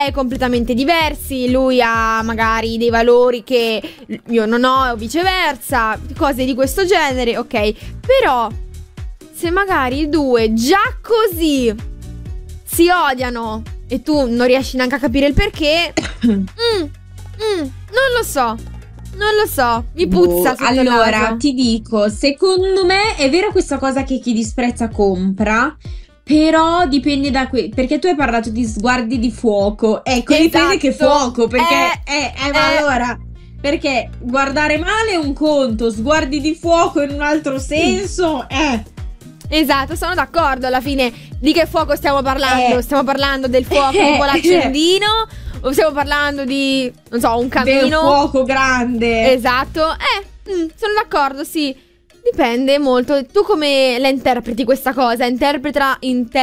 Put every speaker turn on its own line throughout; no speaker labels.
completamente diversi, lui ha magari dei valori che io non ho o viceversa, cose di questo genere, ok? Però se magari i due già così si odiano e tu non riesci neanche a capire il perché, non lo so. Non lo so, mi puzza sotto il
Allora,
naso.
ti dico, secondo me è vero questa cosa che chi disprezza compra, però dipende da perché tu hai parlato di sguardi di fuoco. Ecco, dipende che fuoco, perché ma allora, perché guardare male è un conto, sguardi di fuoco in un altro senso,
Esatto, sono d'accordo. Alla fine di che fuoco stiamo parlando? Stiamo parlando del fuoco tipo l'accendino? O stiamo parlando di, non so, un camino?
Del fuoco grande.
Esatto. Sono d'accordo, sì. Dipende molto. Tu come la interpreti questa cosa? Interpretala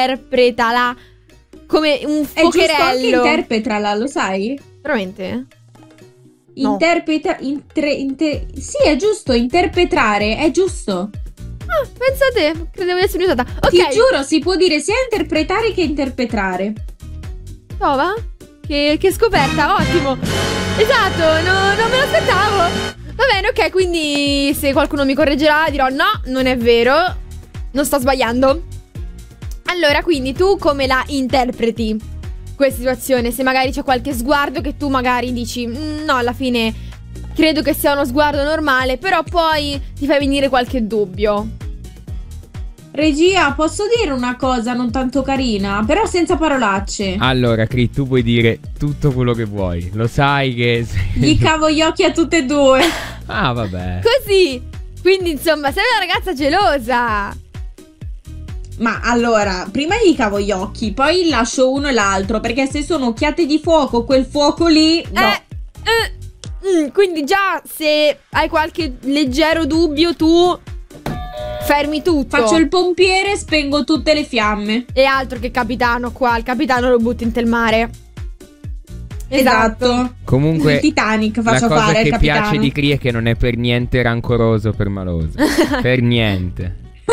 come un fuocherello.
È giusto anche interpretala, lo sai?
Veramente?
No. Sì, è giusto, interpretare, è giusto.
Pensa a te, credevo di essere usata. Ok.
Ti giuro, si può dire sia interpretare che interpretare.
Prova? Che scoperta, ottimo. Esatto, non me l'aspettavo. Va bene, ok, quindi se qualcuno mi correggerà dirò no, non è vero, non sto sbagliando. Allora, quindi tu come la interpreti questa situazione? Se magari c'è qualche sguardo che tu magari dici no, alla fine credo che sia uno sguardo normale, però poi ti fai venire qualche dubbio.
Regia, posso dire una cosa non tanto carina, però senza parolacce?
Allora, Cri, tu puoi dire tutto quello che vuoi. Lo sai che...
Gli cavo gli occhi a tutte e due.
Ah, vabbè.
Così. Quindi, insomma, sei una ragazza gelosa.
Ma allora, prima gli cavo gli occhi, poi lascio uno e l'altro, perché se sono occhiate di fuoco, quel fuoco lì, no.
Quindi già se hai qualche leggero dubbio tu fermi tutto.
Faccio il pompiere e spengo tutte le fiamme.
E altro che capitano qua, il capitano lo butti in tel mare. Esatto.
Comunque
il Titanic faccio fare al capitano.
La cosa che piace di Cri è che non è per niente rancoroso per Maloso. Per niente.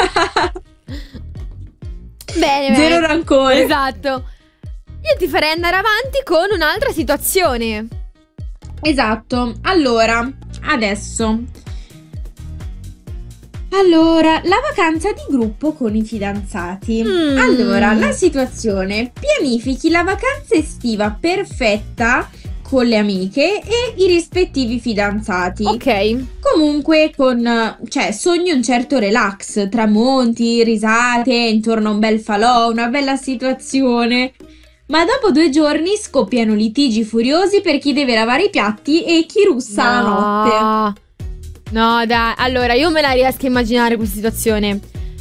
Bene,
zero rancore.
Esatto. Io ti farei andare avanti con un'altra situazione.
Esatto. Allora, adesso la vacanza di gruppo con i fidanzati. Allora, la situazione: pianifichi la vacanza estiva perfetta con le amiche e i rispettivi fidanzati.
Ok.
Comunque sogni un certo relax, tramonti, risate, intorno a un bel falò, una bella situazione. Ma dopo 2 giorni scoppiano litigi furiosi per chi deve lavare i piatti e chi russa la notte.
No, dai, allora io me la riesco a immaginare questa situazione.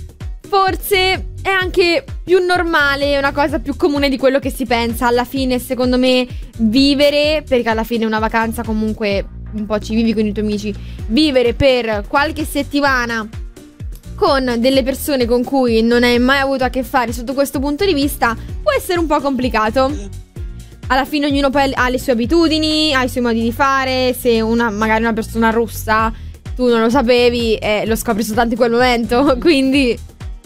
Forse è anche più normale, è una cosa più comune di quello che si pensa. Alla fine, secondo me, vivere, perché alla fine una vacanza comunque un po' ci vivi con i tuoi amici, vivere per qualche settimana con delle persone con cui non hai mai avuto a che fare sotto questo punto di vista può essere un po' complicato. Alla fine ognuno poi ha le sue abitudini, ha i suoi modi di fare. Se magari una persona russa tu non lo sapevi e lo scopri soltanto in quel momento, quindi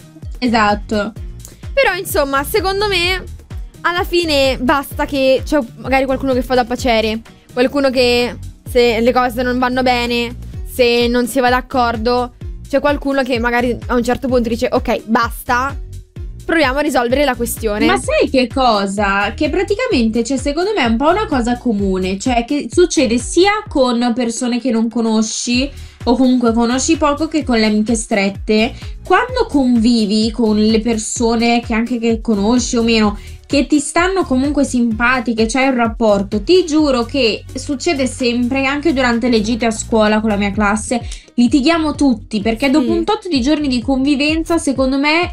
esatto.
Però insomma, secondo me alla fine basta che c'è magari qualcuno che fa da pacere, qualcuno che, se le cose non vanno bene, se non si va d'accordo, c'è qualcuno che magari a un certo punto dice ok, basta, proviamo a risolvere la questione.
Ma sai che cosa? Che praticamente secondo me è un po' una cosa comune, cioè che succede sia con persone che non conosci o comunque conosci poco che con le amiche strette. Quando convivi con le persone che conosci o meno, che ti stanno comunque simpatiche, c'hai un rapporto, ti giuro che succede sempre, anche durante le gite a scuola con la mia classe, litighiamo tutti, perché dopo un tot di giorni di convivenza, secondo me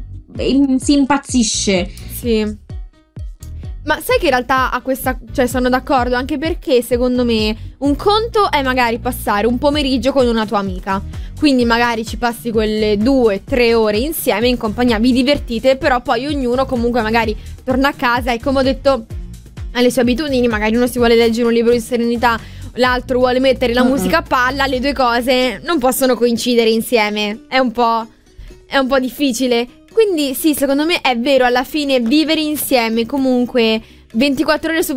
si impazzisce.
Sì. Ma sai che in realtà sono d'accordo, anche perché secondo me un conto è magari passare un pomeriggio con una tua amica, quindi magari ci passi quelle 2-3 ore insieme in compagnia, vi divertite, però poi ognuno comunque magari torna a casa e, come ho detto, ha le sue abitudini, magari uno si vuole leggere un libro in serenità, l'altro vuole mettere la musica a palla, le due cose non possono coincidere insieme, è un po' difficile. Quindi sì, secondo me è vero, alla fine vivere insieme, comunque 24 ore su